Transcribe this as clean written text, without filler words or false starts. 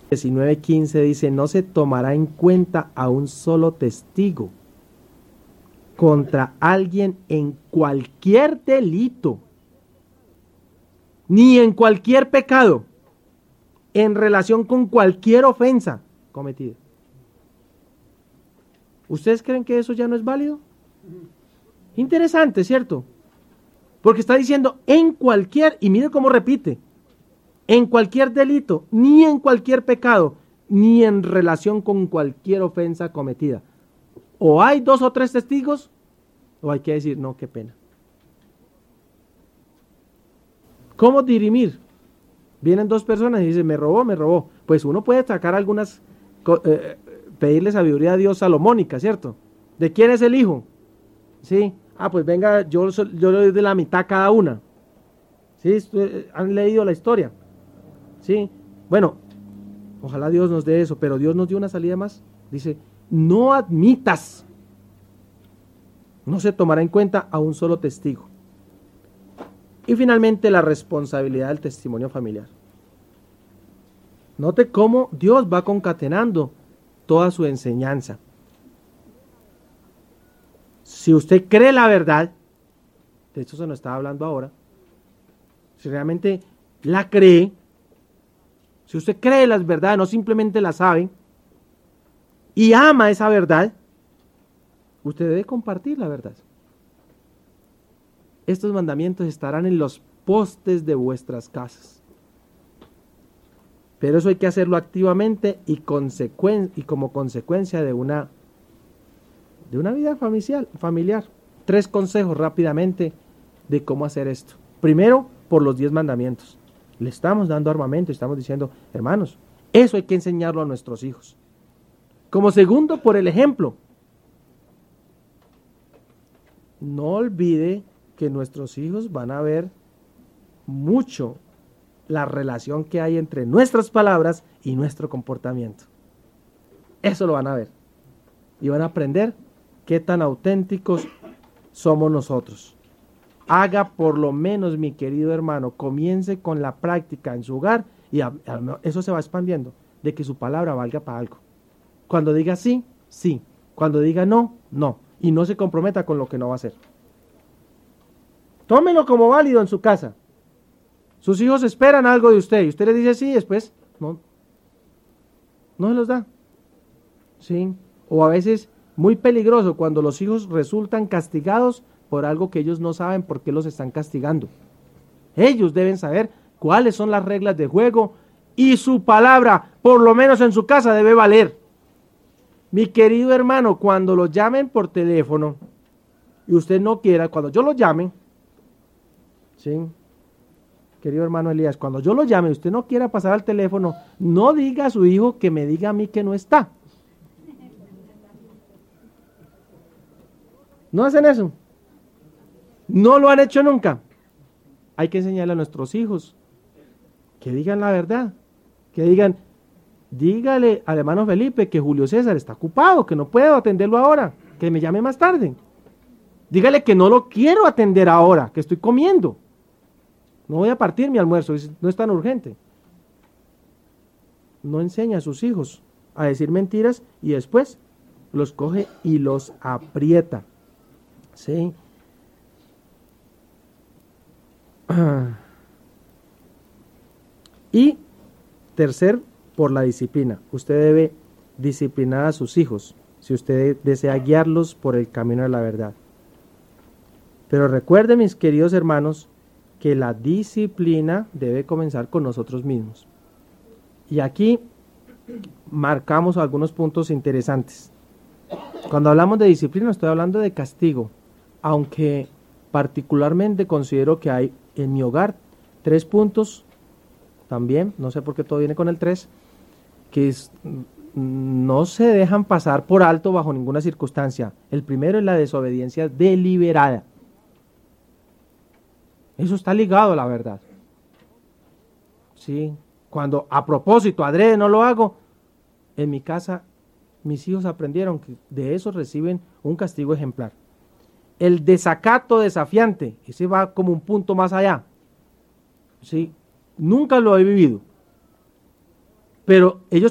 19:15 dice, no se tomará en cuenta a un solo testigo contra alguien en cualquier delito, ni en cualquier pecado, en relación con cualquier ofensa cometida. ¿Ustedes creen que eso ya no es válido? Interesante, ¿cierto? Porque está diciendo en cualquier, y mire cómo repite, en cualquier delito, ni en cualquier pecado, ni en relación con cualquier ofensa cometida. O hay 2 o 3 testigos, o hay que decir, no, qué pena. ¿Cómo dirimir? Vienen 2 personas y dicen, me robó. Pues uno puede sacar algunas, pedirle sabiduría a Dios salomónica, ¿cierto? ¿De quién es el hijo? Sí. Pues venga, yo le doy de la mitad a cada una. ¿Sí? ¿Han leído la historia? Sí. Bueno, ojalá Dios nos dé eso, pero Dios nos dio una salida más. Dice, no admitas, no se tomará en cuenta a un solo testigo. Y finalmente la responsabilidad del testimonio familiar. Note cómo Dios va concatenando toda su enseñanza. Si usted cree la verdad, de hecho se nos está hablando ahora, si realmente la cree, si usted cree las verdades, no simplemente la sabe, y ama esa verdad, usted debe compartir la verdad. Estos mandamientos estarán en los postes de vuestras casas. Pero eso hay que hacerlo activamente y como consecuencia de una vida familiar. 3 consejos rápidamente de cómo hacer esto. Primero, por los 10 mandamientos. Le estamos dando armamento y estamos diciendo, hermanos, eso hay que enseñarlo a nuestros hijos. Como segundo, por el ejemplo. No olvide que nuestros hijos van a ver mucho la relación que hay entre nuestras palabras y nuestro comportamiento. Eso lo van a ver. Y van a aprender qué tan auténticos somos nosotros. Haga por lo menos, mi querido hermano, comience con la práctica en su hogar y eso se va expandiendo, de que su palabra valga para algo. Cuando diga sí, sí. Cuando diga no, no. Y no se comprometa con lo que no va a hacer. Tómelo como válido en su casa. Sus hijos esperan algo de usted y usted les dice sí, después no se los da. Sí. O a veces muy peligroso cuando los hijos resultan castigados por algo que ellos no saben por qué los están castigando. Ellos deben saber cuáles son las reglas de juego y su palabra, por lo menos en su casa, debe valer. Mi querido hermano, cuando lo llamen por teléfono y usted no quiera, cuando yo lo llame, ¿sí? Querido hermano Elías, cuando yo lo llame y usted no quiera pasar al teléfono, no diga a su hijo que me diga a mí que no está. ¿No hacen eso? ¿No lo han hecho nunca? Hay que enseñarle a nuestros hijos que digan la verdad, que dígale al hermano Felipe que Julio César está ocupado, que no puedo atenderlo ahora, que me llame más tarde. Dígale que no lo quiero atender ahora, que estoy comiendo. No voy a partir mi almuerzo, no es tan urgente. No enseña a sus hijos a decir mentiras y después los coge y los aprieta. ¿Sí? Y tercer, por la disciplina. Usted debe disciplinar a sus hijos si usted desea guiarlos por el camino de la verdad. Pero recuerde, mis queridos hermanos, que la disciplina debe comenzar con nosotros mismos. Y aquí marcamos algunos puntos interesantes. Cuando hablamos de disciplina, estoy hablando de castigo, aunque particularmente considero que hay en mi hogar 3 puntos también, no sé por qué todo viene con el 3, que no se dejan pasar por alto bajo ninguna circunstancia. El primero es la desobediencia deliberada. Eso está ligado a la verdad. Sí, cuando a propósito, adrede no lo hago, en mi casa mis hijos aprendieron que de eso reciben un castigo ejemplar. El desacato desafiante, ese va como un punto más allá. Sí, nunca lo he vivido, pero ellos